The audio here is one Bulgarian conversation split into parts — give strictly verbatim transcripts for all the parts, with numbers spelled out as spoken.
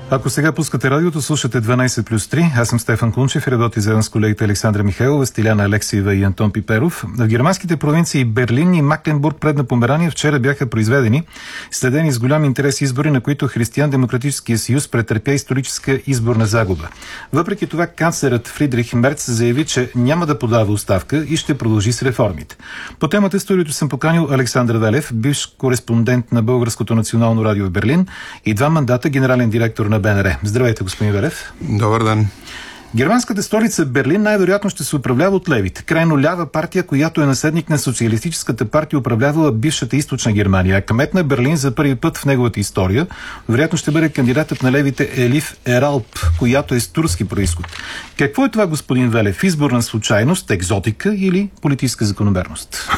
Ако сега пускате радиото, слушате дванайсет плюс три. Аз съм Стефан Кунчев и работя заедно с колегите Александра Михайлова, Стиляна Алексиева и Антон Пиперов. В германските провинции Берлин и Макленбург, Предна Померания, вчера бяха произведени следени с голям интерес избори, на които Християн-демократическия съюз претърпя историческа изборна загуба. Въпреки това, канцлерът Фридрих Мерц заяви, че няма да подава оставка и ще продължи с реформите. По темата студиото съм поканил Александър Велев, бивш кореспондент на Българското национално радио в Берлин и два мандата генерален директор на Б Н Р. Здравейте, господин Велев. Добър ден. Германската столица Берлин най-вероятно ще се управлява от левите. Крайно лява партия, която е наследник на социалистическата партия, управлявала бившата източна Германия. Кмет на Берлин за първи път в неговата история вероятно ще бъде кандидатът на левите Елиф Ералп, която е с турски происход. Какво е това, господин Велев? Изборна случайност, екзотика или политическа закономерност?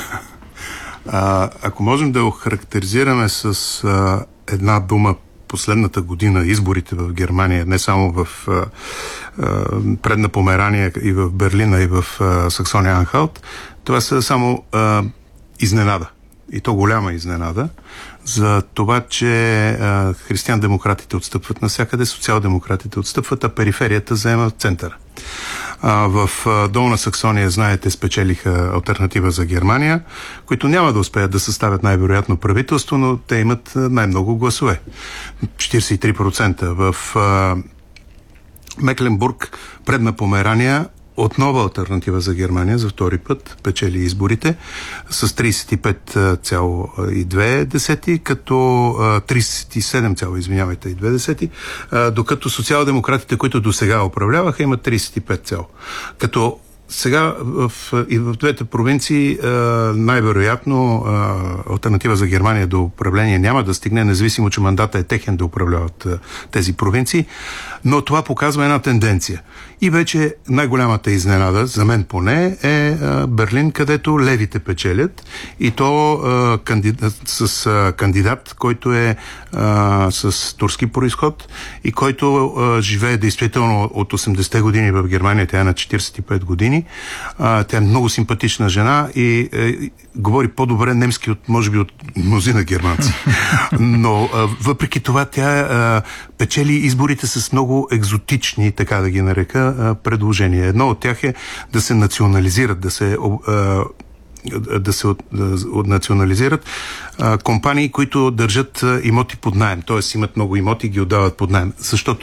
А, ако можем да охарактеризираме с а, една дума последната година изборите в Германия, не само в а, а, Предна Померания и в Берлина и в Саксония-Анхалт, това са само а, изненада. И то голяма изненада за това, че а, християн-демократите отстъпват навсякъде, социал-демократите отстъпват, а периферията заема центъра. А, в а, Долна Саксония, знаете, спечелиха Алтернатива за Германия, които няма да успеят да съставят най-вероятно правителство, но те имат най-много гласове. четирийсет и три процента. В а, Мекленбург, Предна Померания, отново Алтернатива за Германия за втори път печели изборите с трийсет и пет цяло и две десети, като трийсет и седем цяло, извинявайте, и две десети, докато социал-демократите, които до сега управляваха, имат трийсет и пет цяло. Като сега в, и в двете провинции най-вероятно Алтернатива за Германия до управление няма да стигне, независимо, че мандата е техен да управляват тези провинции, но това показва една тенденция. И вече най-голямата изненада, за мен поне, е Берлин, където левите печелят, и то кандидат, с кандидат, който е а, с турски произход и който а, живее действително от осемдесетте години в Германия. Тя е на четирийсет и пет години. А, тя е много симпатична жена и е, говори по-добре немски от, може би, от мнозина германци. Но а, въпреки това тя а, печели изборите с много екзотични, така да ги нарека, а, предложения. Едно от тях е да се национализират, да се а, да се от, да, от национализират а, компании, които държат а, имоти под наем, т.е. имат много имоти и ги отдават под наем. Защото